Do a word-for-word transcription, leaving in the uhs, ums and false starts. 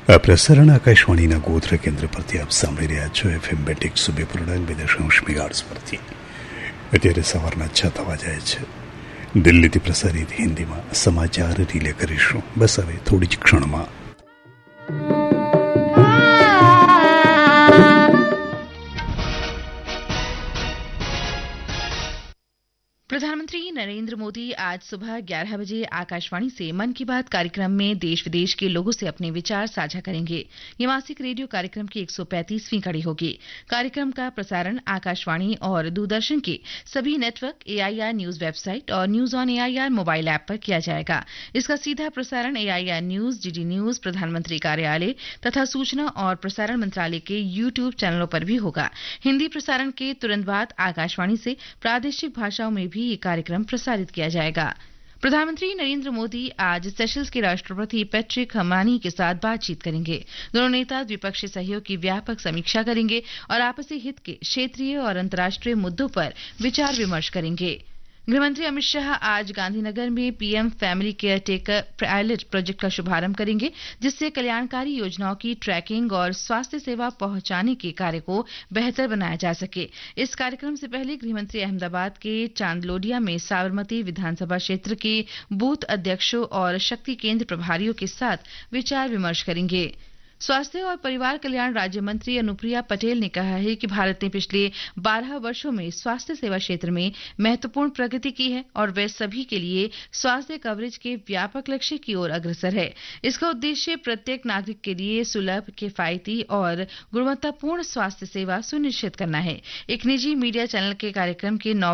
આ પ્રસારણ આકાશવાણીના ગોધરા કેન્દ્ર પરથી આપ સાંભળી રહ્યા છો એફએમ બેટ એકસો બે પૂર્ણાંક બે દશાંશ મેગાહર્ટ્ઝ પરથી. અત્યારે સવારના છ થવા જાય છે. દિલ્હીથી પ્રસારિત હિન્દીમાં સમાચાર રિલે કરીશું બસ હવે થોડી જ ક્ષણમાં. प्रधानमंत्री नरेंद्र मोदी आज सुबह ग्यारह बजे आकाशवाणी से मन की बात कार्यक्रम में देश विदेश के लोगों से अपने विचार साझा करेंगे. ये मासिक रेडियो कार्यक्रम की एक सौ पैंतीसवीं कड़ी होगी. कार्यक्रम का प्रसारण आकाशवाणी और दूरदर्शन के सभी नेटवर्क, एआईआर न्यूज वेबसाइट और news on AIR mobile app पर किया जाएगा. इसका सीधा प्रसारण एआईआर न्यूज, डीडी न्यूज, प्रधानमंत्री कार्यालय तथा सूचना और प्रसारण मंत्रालय के यूट्यूब चैनलों पर भी होगा. हिंदी प्रसारण के तुरंत बाद आकाशवाणी से प्रादेशिक भाषाओं में भी ये कार्यक्रम प्रसारित किया जाएगा. प्रधानमंत्री नरेंद्र मोदी आज सेशल्स के राष्ट्रपति पैट्रिक हर्मानी के साथ बातचीत करेंगे. दोनों नेता द्विपक्षीय सहयोग की व्यापक समीक्षा करेंगे और आपसी हित के क्षेत्रीय और अंतर्राष्ट्रीय मुद्दों पर विचार विमर्श करेंगे. गृहमंत्री अमित शाह आज गांधीनगर में PM family care taker pilot project का शुभारंभ करेंगे, जिससे कल्याणकारी योजनाओं की ट्रैकिंग और स्वास्थ्य सेवा पहुंचाने के कार्य को बेहतर बनाया जा सके. इस कार्यक्रम से पहले गृहमंत्री अहमदाबाद के चांदलोडिया में साबरमती विधानसभा क्षेत्र के बूथ अध्यक्षों और शक्ति केंद्र प्रभारियों के साथ विचार विमर्श करेंगे. स्वास्थ्य और परिवार कल्याण राज्य मंत्री अनुप्रिया पटेल ने कहा है कि भारत ने पिछले बारह वर्षों में स्वास्थ्य सेवा क्षेत्र में महत्वपूर्ण प्रगति की है और वह सभी के लिए स्वास्थ्य कवरेज के व्यापक लक्ष्य की ओर अग्रसर है. इसका उद्देश्य प्रत्येक नागरिक के लिए सुलभ, किफायती और गुणवत्तापूर्ण स्वास्थ्य सेवा सुनिश्चित करना है. एक निजी मीडिया चैनल के कार्यक्रम के नौ